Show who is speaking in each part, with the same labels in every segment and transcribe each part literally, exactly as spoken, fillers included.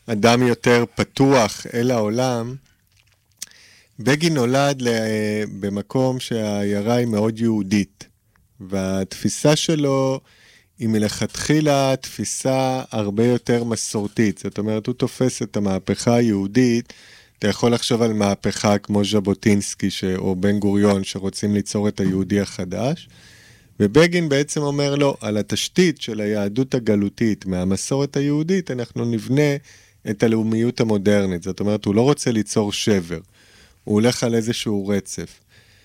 Speaker 1: אדם יותר פתוח אל העולם, בגין נולד במקום שהעיירה היא מאוד יהודית, והתפיסה שלו היא מלכתחילה תפיסה הרבה יותר מסורתית. זאת אומרת, הוא תופס את המהפכה היהודית, אתה יכול לחשוב על מהפכה כמו ז'בוטינסקי ש... או בן גוריון שרוצים ליצור את היהודי החדש, ובגין בעצם אומר לו, על התשתית של היהדות הגלותית מהמסורת היהודית, אנחנו נבנה את הלאומיות המודרנית. זאת אומרת, הוא לא רוצה ליצור שבר, הוא הולך על איזשהו רצף.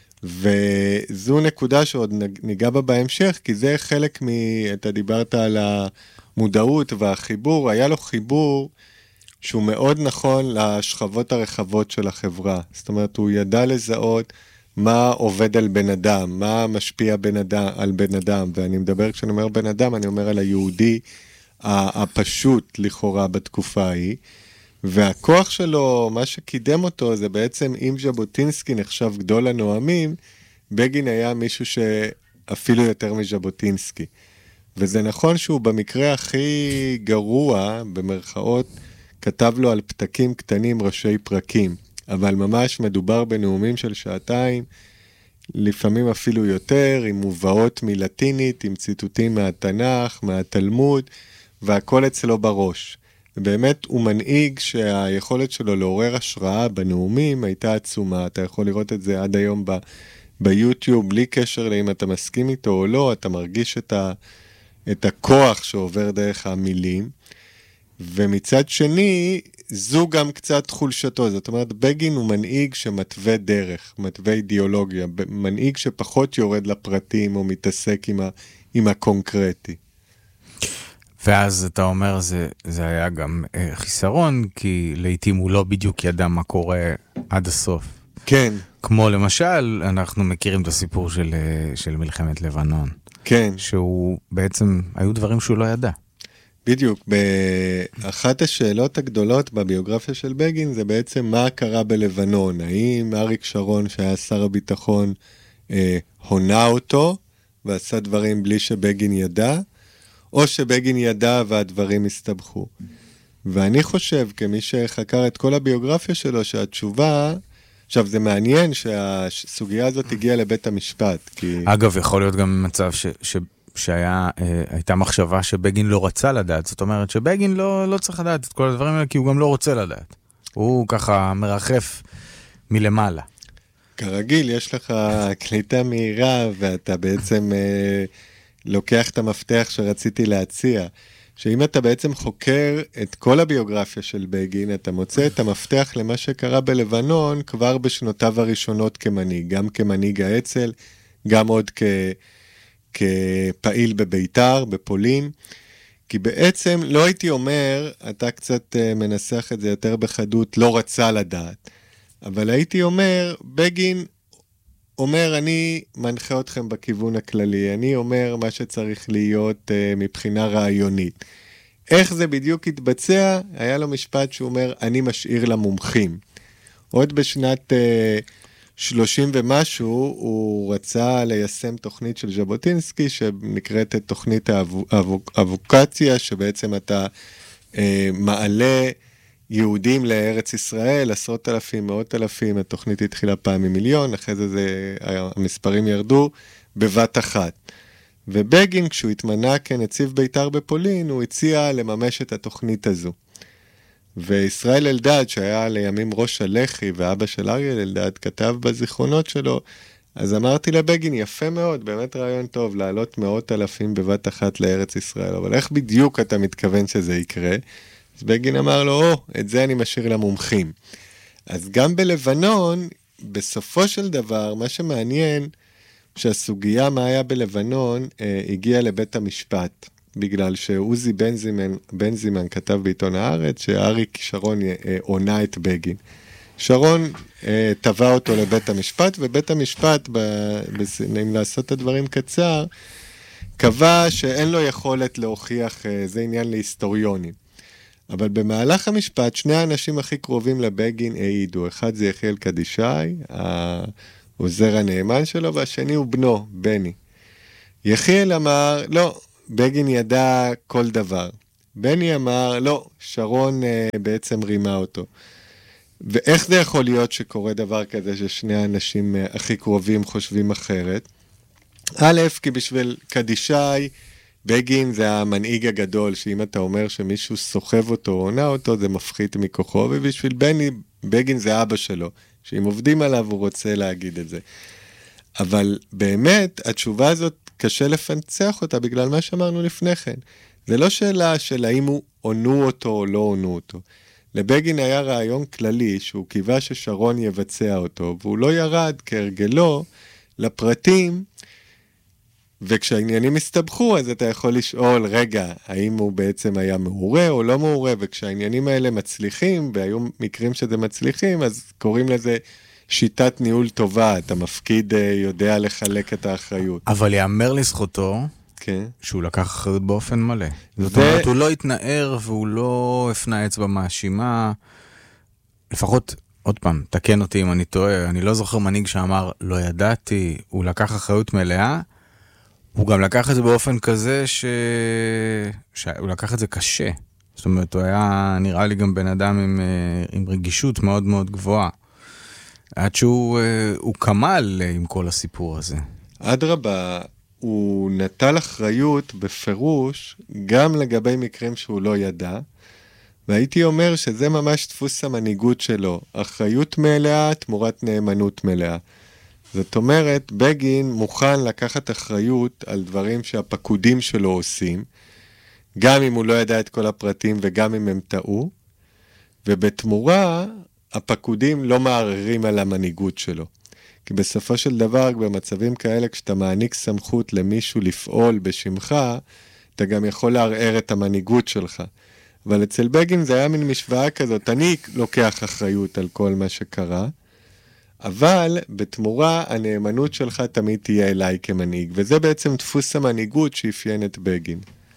Speaker 1: וזו נקודה שעוד ניגע בה בהמשך, כי זה חלק מ... אתה דיברת על המודעות והחיבור, היה לו חיבור שהוא מאוד נכון לשכבות הרחבות של החברה. זאת אומרת, הוא ידע לזהות מה עובד על בן אדם, מה משפיע בן אדם, על בן אדם, ואני מדבר, כשאני אומר בן אדם, אני אומר על היהודי הפשוט לכאורה בתקופה ההיא, והכוח שלו, מה שקידם אותו, זה בעצם אם ז'בוטינסקי נחשב גדול הנואמים, בגין היה מישהו שאפילו יותר מז'בוטינסקי. וזה נכון שהוא במקרה הכי גרוע, במרכאות, כתב לו על פתקים קטנים ראשי פרקים, אבל ממש מדובר בנאומים של שעתיים, לפעמים אפילו יותר, עם מובאות מלטינית, עם ציטוטים מהתנ"ך, מהתלמוד, והכל אצלו בראש. ובאמת הוא מנהיג שהיכולת שלו לעורר השראה בנאומים הייתה עצומה. אתה יכול לראות את זה עד היום ב- ביוטיוב, בלי קשר לאם אתה מסכים איתו או לא, אתה מרגיש את, ה- את הכוח שעובר דרך המילים. ומצד שני, זו גם קצת חולשתו. זאת אומרת, בגין הוא מנהיג שמתווה דרך, מתווה אידיאולוגיה, מנהיג שפחות יורד לפרטים או מתעסק עם, ה- עם הקונקרטי.
Speaker 2: ואז אתה אומר, זה, זה היה גם אה, חיסרון, כי לעתים הוא לא בדיוק ידע מה קורה עד הסוף.
Speaker 1: כן.
Speaker 2: כמו למשל, אנחנו מכירים את הסיפור של, של מלחמת לבנון.
Speaker 1: כן.
Speaker 2: שהוא בעצם, היו דברים שהוא לא ידע.
Speaker 1: בדיוק, באחת השאלות הגדולות בביוגרפיה של בגין, זה בעצם מה קרה בלבנון. האם אריק שרון, שהיה שר הביטחון, אה, הונה אותו, ועשה דברים בלי שבגין ידע, או שבגין ידע והדברים הסתבכו. ואני חושב, כמי שחקר את כל הביוגרפיה שלו, שהתשובה, עכשיו זה מעניין שהסוגיה הזאת הגיעה לבית המשפט. כי...
Speaker 2: אגב, יכול להיות גם מצב ש... ש... שהיה, הייתה מחשבה שבגין לא רצה לדעת. זאת אומרת שבגין לא, לא צריך לדעת את כל הדברים האלה, כי הוא גם לא רוצה לדעת. הוא ככה מרחף מלמעלה.
Speaker 1: כרגיל, יש לך קליטה מהירה, ואתה בעצם אה, לוקח את המפתח שרציתי להציע. שאם אתה בעצם חוקר את כל הביוגרפיה של בגין, אתה מוצא את המפתח למה שקרה בלבנון, כבר בשנותיו הראשונות כמנהיג. גם כמנהיג האצ"ל, גם עוד כ... כפעיל בביתר, בפולין, כי בעצם לא הייתי אומר, אתה קצת מנסח את זה יותר בחדות, לא רצה לדעת, אבל הייתי אומר, בגין אומר, אני מנחה אתכם בכיוון הכללי, אני אומר מה שצריך להיות מבחינה רעיונית. איך זה בדיוק התבצע? היה לו משפט שהוא אומר, אני משאיר למומחים. עוד בשנת... שלושים ומשהו, הוא רצה ליישם תוכנית של ז'בוטינסקי, שנקראת תוכנית האבוקציה, שבעצם אתה אה, מעלה יהודים לארץ ישראל, עשרות אלפים, מאות אלפים, התוכנית התחילה פעם ממיליון, אחרי זה, זה המספרים ירדו בבת אחת. ובגין, כשהוא התמנה כנציב ביתר בפולין, הוא הציע לממש את התוכנית הזו. וישראל אלדד, שהיה לימים ראש הלח"י, ואבא של אריאל אלדד, כתב בזיכרונות שלו, אז אמרתי לבגין, יפה מאוד, באמת רעיון טוב, לעלות מאות אלפים בבת אחת לארץ ישראל, אבל איך בדיוק אתה מתכוון שזה יקרה? אז בגין אמר לו, או, את זה אני משאיר למומחים. אז גם בלבנון, בסופו של דבר, מה שמעניין, שהסוגיה מה היה בלבנון, אה, הגיעה לבית המשפט. בגלל שעוזי בנזימן, בנזימן כתב בעיתון הארץ, שאריק שרון עונה את בגין. שרון אה, טבע אותו לבית המשפט, ובית המשפט, ב, ב, אם לעשות את הדברים קצר, קבע שאין לו יכולת להוכיח, אה, זה עניין להיסטוריונים. אבל במהלך המשפט, שני האנשים הכי קרובים לבגין העידו. אחד זה יחיאל קדישי, העוזר הנאמן שלו, והשני הוא בנו, בני. יחיאל אמר, לא, בגין ידע כל דבר. בני אמר, לא, שרון אה, בעצם רימה אותו. ואיך זה יכול להיות שקורה דבר כזה ששני האנשים אה, הכי קרובים חושבים אחרת? א', כי בשביל קדישי, בגין זה המנהיג הגדול, שאם אתה אומר שמישהו סוחב אותו או עונה אותו, זה מפחית מכוחו, ובשביל בני, בגין זה אבא שלו, שאם עובדים עליו הוא רוצה להגיד את זה. אבל באמת, התשובה הזאת קשה לפנצח אותה בגלל מה שאמרנו לפני כן. זה לא שאלה של האם הוא עונו אותו או לא עונו אותו. לבגין היה רעיון כללי שהוא קיווה ששרון יבצע אותו, והוא לא ירד כהרגלו לפרטים, וכשהעניינים הסתבכו, אז אתה יכול לשאול, רגע, האם הוא בעצם היה מעורה או לא מעורה, וכשהעניינים האלה מצליחים, והיו מקרים שזה מצליחים, אז קוראים לזה שיטת ניהול טובה, אתה מפקיד יודע לחלק את האחריות.
Speaker 2: אבל יאמר לזכותו,
Speaker 1: כן.
Speaker 2: שהוא לקח אחריות באופן מלא. זאת אומרת, הוא לא התנער והוא לא הפנה אצבע מאשימה, לפחות, עוד פעם, תקן אותי אם אני טועה, אני לא זוכר מנהיג שאמר, לא ידעתי, הוא לקח אחריות מלאה, הוא גם לקח את זה באופן כזה ש... שהוא לקח את זה קשה. זאת אומרת, הוא היה נראה לי גם בן אדם עם, עם רגישות מאוד מאוד גבוהה. עד שהוא הוא כמל עם כל הסיפור הזה.
Speaker 1: אדרבה, הוא נטל אחריות בפירוש גם לגבי מקרים שהוא לא ידע, והייתי אומר שזה ממש דפוס המנהיגות שלו. אחריות מלאה תמורת נאמנות מלאה. זאת אומרת, בגין מוכן לקחת אחריות על דברים שהפקודים שלו עושים, גם אם הוא לא ידע את כל הפרטים וגם אם הם טעו, ובתמורה הפקודים לא מערערים על המנהיגות שלו. כי בסופו של דבר, במצבים כאלה, כשאתה מעניק סמכות למישהו לפעול בשמך, אתה גם יכול לערער את המנהיגות שלך. אבל אצל בגין זה היה מין משוואה כזאת, אני לוקח אחריות על כל מה שקרה, אבל בתמורה הנאמנות שלך תמיד תהיה אליי כמנהיג, וזה בעצם דפוס המנהיגות שאפיין את בגין.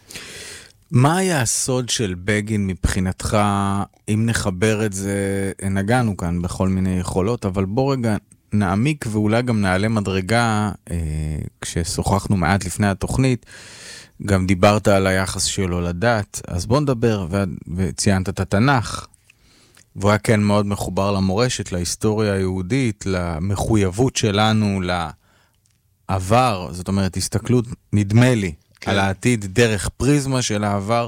Speaker 2: מה היה הסוד של בגין מבחינתך, אם נחבר את זה, נגענו כאן בכל מיני יכולות, אבל בוא רגע נעמיק ואולי גם נעלה מדרגה, אה, כששוחחנו מעט לפני התוכנית, גם דיברת על היחס שלו לדת, אז בוא נדבר, ו... וציינת את התנ"ך, והוא היה כן מאוד מחובר למורשת, להיסטוריה היהודית, למחויבות שלנו, לעבר, זאת אומרת, הסתכלות, נדמה לי, כן. על העתיד דרך פריזמה של העבר,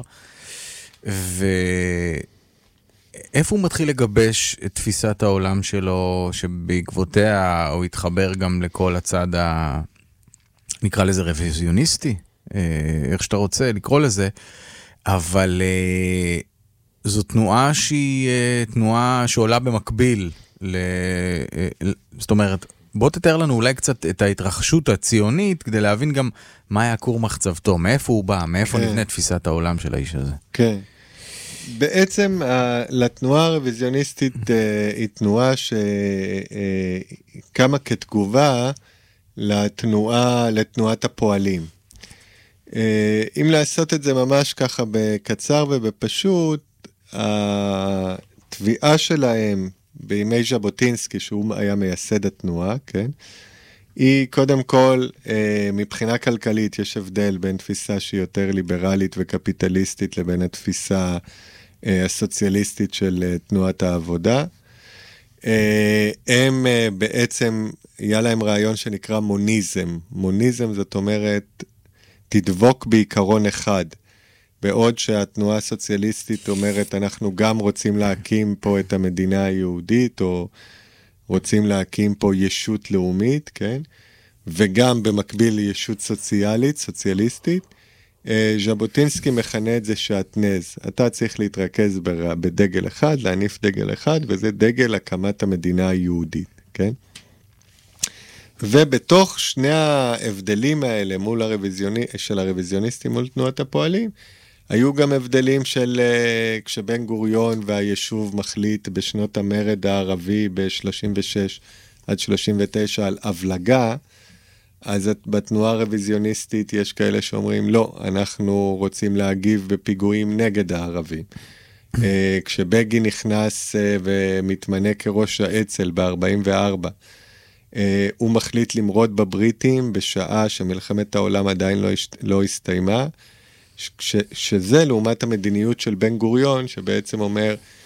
Speaker 2: ואיפה הוא מתחיל לגבש את תפיסת העולם שלו, שבעקבותיה הוא התחבר גם לכל הצד, ה... נקרא לזה רוויזיוניסטי, איך שאתה רוצה לקרוא לזה, אבל זו תנועה שהיא תנועה שעולה במקביל, זאת אומרת, בוא תתאר לנו אולי קצת את ההתרחשות הציונית, כדי להבין גם מה היה כור מחצבתו, מאיפה הוא בא, מאיפה נבנה תפיסת העולם של האיש הזה.
Speaker 1: כן. בעצם לתנועה הרוויזיוניסטית היא תנועה שקמה כתגובה לתנועה, לתנועת הפועלים. אם לעשות את זה ממש ככה בקצר ובפשוט, התביעה שלהם בימי ז'בוטינסקי, שהוא היה מייסד התנועה, כן? היא קודם כל, מבחינה כלכלית יש הבדל בין תפיסה שהיא יותר ליברלית וקפיטליסטית לבין התפיסה הסוציאליסטית של תנועת העבודה. הם בעצם, היה להם רעיון שנקרא מוניזם. מוניזם זאת אומרת, תדבוק בעיקרון אחד. בעוד שהתנועה הסוציאליסטית אומרת, אנחנו גם רוצים להקים פה את המדינה היהודית, או רוצים להקים פה ישות לאומית, כן? וגם במקביל ישות סוציאלית, סוציאליסטית. ז'בוטינסקי מכנה את זה שעטנז. אתה צריך להתרכז בדגל אחד, להניף דגל אחד, וזה דגל הקמת המדינה היהודית, כן? ובתוך שני ההבדלים האלה מול הרוויזיוני, של הרוויזיוניסטים מול תנועת הפועלים, היו גם הבדלים של כשבן גוריון והיישוב מחליט בשנות המרד הערבי ב-שלושים ושש עד שלושים ותשע על הבלגה, אז בתנועה הרוויזיוניסטית יש כאלה שאומרים, לא, אנחנו רוצים להגיב בפיגועים נגד הערבים. כשבגין נכנס ומתמנה כראש האצ"ל ב-ארבעים וארבע, הוא מחליט למרוד בבריטים בשעה שמלחמת העולם עדיין לא, לא הסתיימה, ש, שזה לעומת המדיניות של בן גוריון, שבעצם אומר,